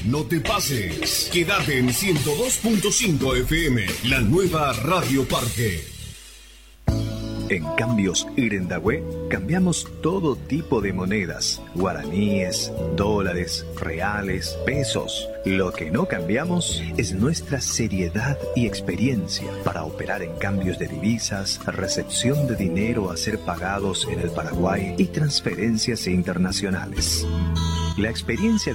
No te pases. Quédate en 102.5 FM, la nueva Radio Parque. En Cambios Irendahue cambiamos todo tipo de monedas, guaraníes, dólares, reales, pesos. Lo que no cambiamos es nuestra seriedad y experiencia para operar en cambios de divisas, recepción de dinero a ser pagados en el Paraguay y transferencias internacionales. La experiencia